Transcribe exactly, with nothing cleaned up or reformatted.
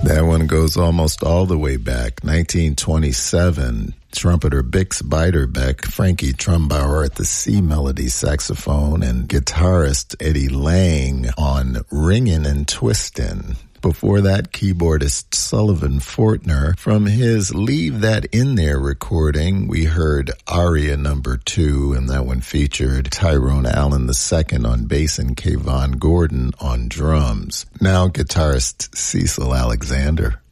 That one goes almost all the way back, nineteen twenty-seven. Trumpeter Bix Beiderbecke, Frankie Trumbauer at the C melody saxophone, and guitarist Eddie Lang on Ringin' and Twistin'. Before that, keyboardist Sullivan Fortner. From his Leave That In There recording, we heard Aria number two, and that one featured Tyrone Allen the second on bass and Kayvon Gordon on drums. Now guitarist Cecil Alexander.